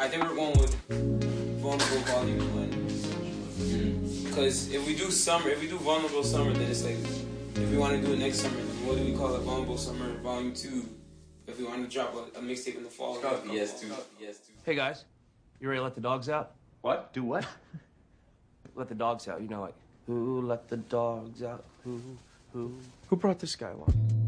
I think we're going with Vulnerable Volume 1. Because if we do Vulnerable Summer, then it's like, if we want to do it next summer, then what do we call it? Vulnerable Summer Volume 2. If we want to drop a mixtape in the fall. Yes, too. Hey guys, you ready to let the dogs out? What? Do what? Let the dogs out, you know, like, who let the dogs out? Who Who brought this guy along?